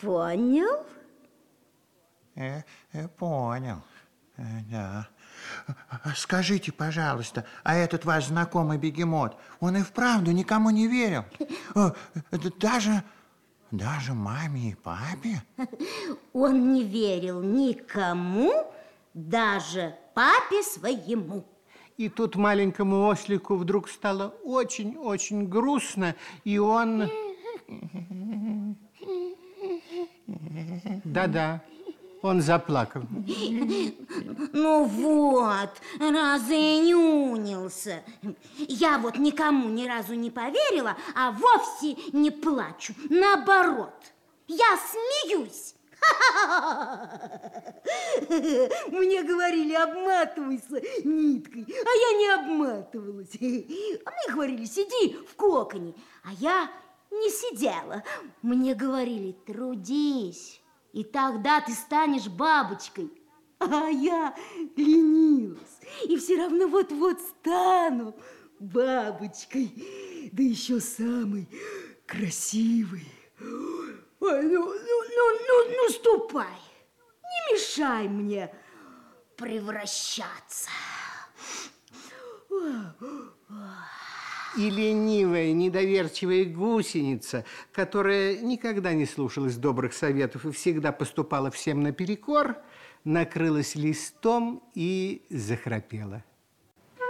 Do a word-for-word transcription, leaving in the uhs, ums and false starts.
Понял? Э, э, понял, э, да. Скажите, пожалуйста, а этот ваш знакомый бегемот, он и вправду никому не верил? Даже, даже маме и папе? Он не верил никому, даже папе своему. И тут маленькому ослику вдруг стало очень-очень грустно, и он... Да-да, он заплакал. Ну вот, разве не унялся? Я вот никому ни разу не поверила, а вовсе не плачу. Наоборот, я смеюсь. Мне говорили, обматывайся ниткой, а я не обматывалась. А мне говорили, сиди в коконе, а я не сидела. Мне говорили, трудись, и тогда ты станешь бабочкой. А я ленилась, и все равно вот-вот стану бабочкой, да еще самой красивой. Ой, ну, ну, ну, ну, ну, ступай, не мешай мне превращаться. И ленивая, недоверчивая гусеница, которая никогда не слушалась добрых советов и всегда поступала всем наперекор, накрылась листом и захрапела.